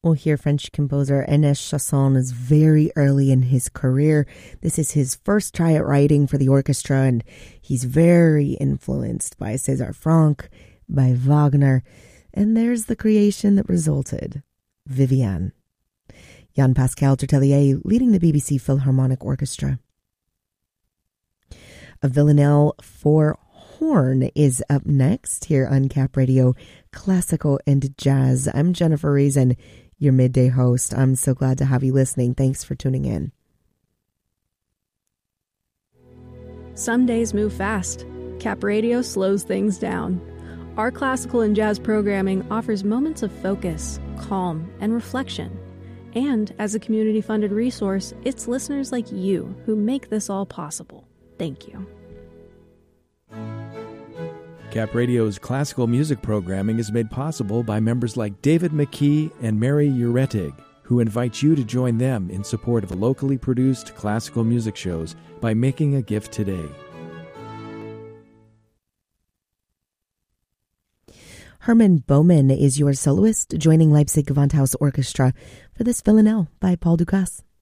We'll hear French composer Ernest Chausson is very early in his career. This is his first try at writing for the orchestra, and he's very influenced by César Franck, by Wagner, and there's the creation that resulted, Viviane. Jean-Pascal Tertellier leading the BBC Philharmonic Orchestra. A Villanelle for horn is up next here on Cap Radio, Classical and Jazz. I'm Jennifer Reason, your midday host. I'm so glad to have you listening. Thanks for tuning in. Some days move fast. Cap Radio slows things down. Our classical and jazz programming offers moments of focus, calm, and reflection. And as a community-funded resource, it's listeners like you who make this all possible. Thank you. Cap Radio's classical music programming is made possible by members like David McKee and Mary Uretig, who invite you to join them in support of locally produced classical music shows by making a gift today. Herman Bowman is your soloist, joining Leipzig Gewandhaus Orchestra for this Villanelle by Paul Dukas.